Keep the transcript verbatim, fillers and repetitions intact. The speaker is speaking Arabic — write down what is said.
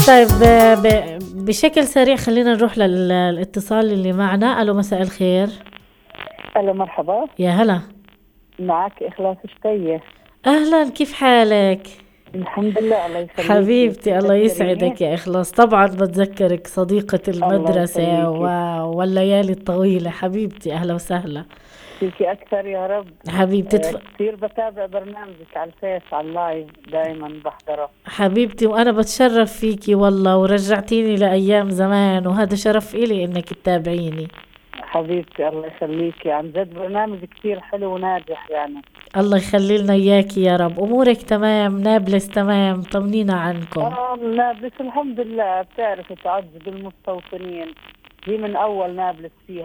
طيب ب- ب- بشكل سريع خلينا نروح للاتصال اللي معنا. ألو مساء الخير. ألو مرحبا. يا هلا. معك إخلاص شتية. أهلا، كيف حالك؟ الحمد لله، الله يخليكي. حبيبتي الله تذكريني؟ يسعدك يا إخلاص. طبعا بتذكرك صديقة الله المدرسة و... يخليكي. والليالي الطويلة. حبيبتي أهلا وسهلا. فيكي أكثر يا رب. حبيبتي آه، تف... كثير بتابع برنامجك على الفيس، على اللايف دائما بحضره. حبيبتي وأنا بتشرف فيكي والله، ورجعتيني لأيام زمان، وهذا شرف إلي إنك تتابعيني. حبيبتي الله يخليكي، عن جد برنامج كثير حلو وناجح يعني. الله يخلي لنا إياكي يا رب. أمورك تمام؟ نابلس تمام؟ طمنينا عنكم. آه نابلس الحمد لله، بتعرفي تعز بالمستوطنين، هي من أول نابلس فيها